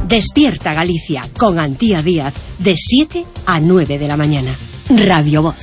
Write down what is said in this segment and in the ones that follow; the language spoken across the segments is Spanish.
Despierta Galicia con Antía Díaz de 7 a 9 de la mañana. Radio Voz.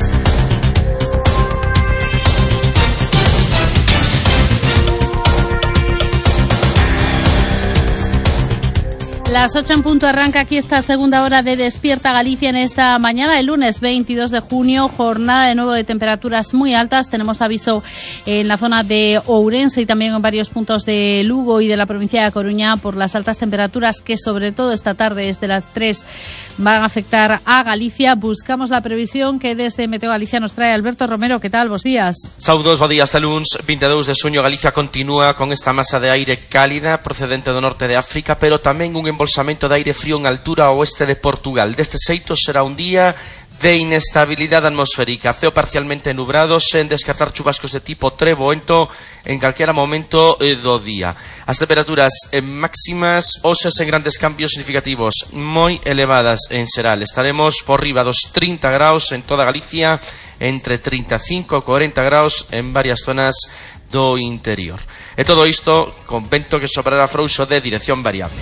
Las 8 en punto arranca aquí esta segunda hora de Despierta Galicia en esta mañana, el lunes 22 de junio, jornada de nuevo de temperaturas muy altas. Tenemos aviso en la zona de Ourense y también en varios puntos de Lugo y de la provincia de Coruña por las altas temperaturas que sobre todo esta tarde desde las 3 van a afectar a Galicia. Buscamos la previsión que desde Meteo Galicia nos trae Alberto Romero. ¿Qué tal? Bos días. Saudos, bo día. Este lunes 22 de xuño Galicia continúa con esta masa de aire cálida procedente do norte de África, pero tamén un embolsamento de aire frío en altura oeste de Portugal. Deste xeito será un día de inestabilidade atmosférica, ceo parcialmente nubrado, sen descartar chubascos de tipo treboento en calquera momento do día. As temperaturas máximas hoxe sen grandes cambios significativos, moi elevadas en xeral. Estaremos por riba dos 30 graus en toda Galicia, entre 35 e 40 graus en varias zonas do interior. E todo isto con vento que soprará frouxo de dirección variable.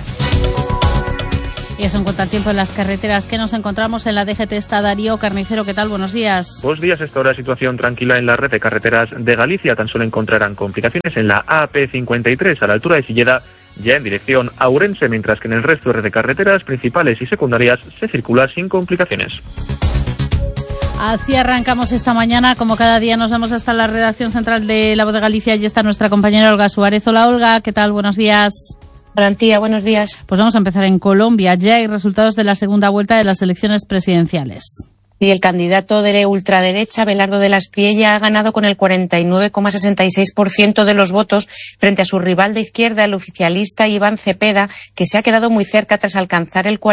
Y eso en cuanto al tiempo en las carreteras que nos encontramos en la DGT está Darío Carnicero. ¿Qué tal? Buenos días. Buenos días. Esta hora situación tranquila en la red de carreteras de Galicia. Tan solo encontrarán complicaciones en la AP53 a la altura de Silleda, ya en dirección a Ourense, mientras que en el resto de red de carreteras principales y secundarias se circula sin complicaciones. Así arrancamos esta mañana. Como cada día nos vamos hasta la redacción central de La Voz de Galicia y está nuestra compañera Olga Suárez. Hola Olga, ¿qué tal? Buenos días. Garantía, buenos días. Pues vamos a empezar en Colombia. Ya hay resultados de la segunda vuelta de las elecciones presidenciales. Y el candidato de ultraderecha, Abelardo de la Espriella, ha ganado con el 49,66% de los votos frente a su rival de izquierda, el oficialista Iván Cepeda, que se ha quedado muy cerca tras alcanzar el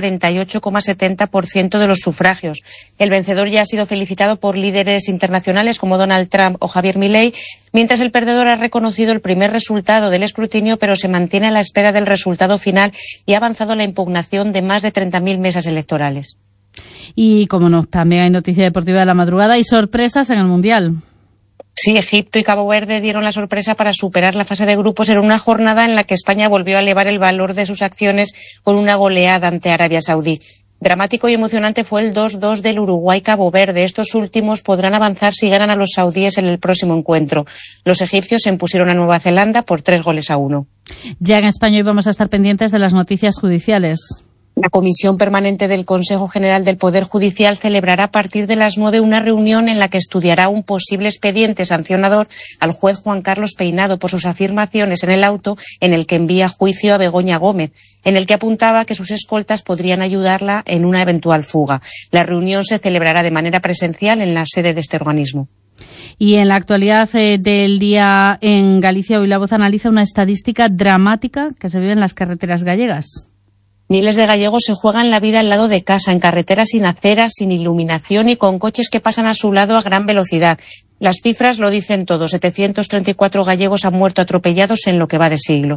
48,70% de los sufragios. El vencedor ya ha sido felicitado por líderes internacionales como Donald Trump o Javier Milei, mientras el perdedor ha reconocido el primer resultado del escrutinio, pero se mantiene a la espera del resultado final y ha avanzado la impugnación de más de 30.000 mesas electorales. Y, como no, también hay noticia deportiva de la madrugada y sorpresas en el Mundial. Sí, Egipto y Cabo Verde dieron la sorpresa para superar la fase de grupos en una jornada en la que España volvió a elevar el valor de sus acciones con una goleada ante Arabia Saudí. Dramático y emocionante fue el 2-2 del Uruguay-Cabo Verde. Estos últimos podrán avanzar si ganan a los saudíes en el próximo encuentro. Los egipcios se impusieron a Nueva Zelanda por 3-1. Ya en España hoy vamos a estar pendientes de las noticias judiciales. La Comisión Permanente del Consejo General del Poder Judicial celebrará a partir de las 9 una reunión en la que estudiará un posible expediente sancionador al juez Juan Carlos Peinado por sus afirmaciones en el auto en el que envía a juicio a Begoña Gómez, en el que apuntaba que sus escoltas podrían ayudarla en una eventual fuga. La reunión se celebrará de manera presencial en la sede de este organismo. Y en la actualidad del día en Galicia, hoy La Voz analiza una estadística dramática que se vive en las carreteras gallegas. Miles de gallegos se juegan la vida al lado de casa, en carreteras sin aceras, sin iluminación y con coches que pasan a su lado a gran velocidad. Las cifras lo dicen todo. 734 gallegos han muerto atropellados en lo que va de siglo.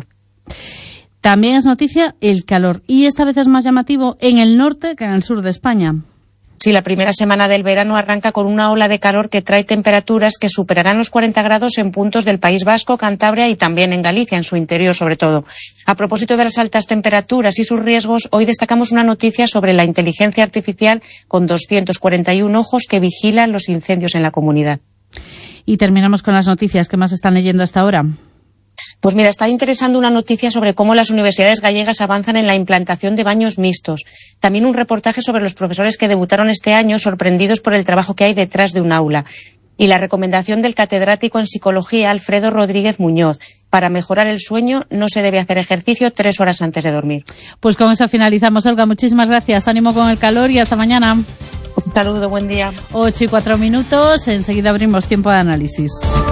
También es noticia el calor. Y esta vez es más llamativo en el norte que en el sur de España. Sí, la primera semana del verano arranca con una ola de calor que trae temperaturas que superarán los 40 grados en puntos del País Vasco, Cantabria y también en Galicia, en su interior sobre todo. A propósito de las altas temperaturas y sus riesgos, hoy destacamos una noticia sobre la inteligencia artificial con 241 ojos que vigilan los incendios en la comunidad. Y terminamos con las noticias que más están leyendo hasta ahora. Pues mira, está interesando una noticia sobre cómo las universidades gallegas avanzan en la implantación de baños mixtos. También un reportaje sobre los profesores que debutaron este año sorprendidos por el trabajo que hay detrás de un aula. Y la recomendación del catedrático en psicología Alfredo Rodríguez Muñoz. Para mejorar el sueño no se debe hacer ejercicio 3 horas antes de dormir. Pues con eso finalizamos, Olga. Muchísimas gracias. Ánimo con el calor y hasta mañana. Un saludo, buen día. 8:04. Enseguida abrimos tiempo de análisis.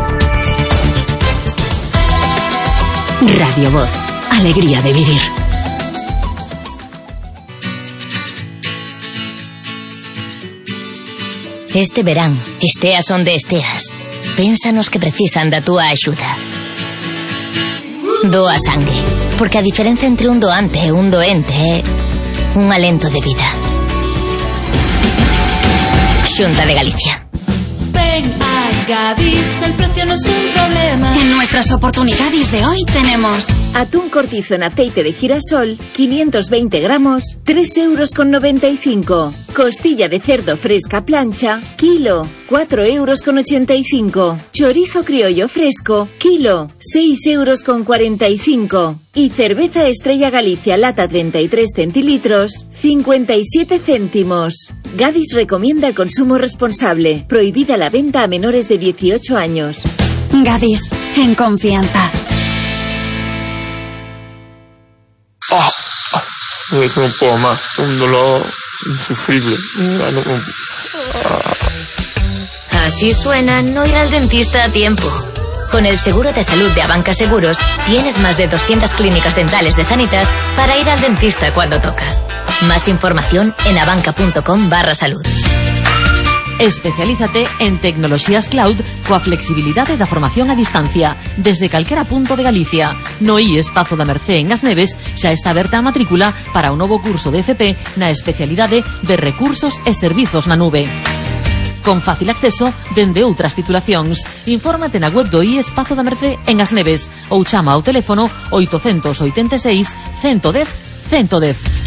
Radio Voz, alegría de vivir. Este verán, esteas onde esteas, pénsanos que precisan da túa axuda. Doa sangue, porque a diferencia entre un doante e un doente é un alento de vida. Xunta de Galicia. Ven a Gadis, el precio no es un problema. En nuestras oportunidades de hoy tenemos atún cortizo en aceite de girasol, 520 gramos, 3,95 €. Costilla de cerdo fresca plancha, kilo, 4,85 €. Chorizo criollo fresco, kilo, 6,45 €. Y cerveza Estrella Galicia lata 33 centilitros, 57 céntimos. Gadis recomienda el consumo responsable. Prohibida la venta a menores de 18 años. Gadis, en confianza. No puedo más, un dolor insufrible. Así suena no ir al dentista a tiempo. Con el seguro de salud de Abanca Seguros, tienes más de 200 clínicas dentales de Sanitas para ir al dentista cuando toca. Más información en abanca.com/salud. Especialízate en tecnoloxías cloud coa flexibilidade da formación a distancia desde calquera punto de Galicia. No IES Pazo da Mercé en As Neves xa está aberta a matrícula para o novo curso de FP na especialidade de Recursos e Servizos na Nube. Con fácil acceso dende outras titulacións. Infórmate na web do IES Pazo da Mercé en As Neves ou chama ao teléfono 886 110 110.